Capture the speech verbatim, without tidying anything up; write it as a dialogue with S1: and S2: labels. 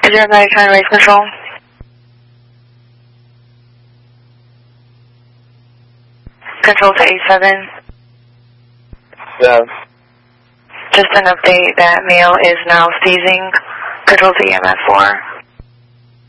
S1: zero nine trying to raise control. Control to eight seven.
S2: Yeah.
S1: Just an update that male is now seizing. Control to E M S four.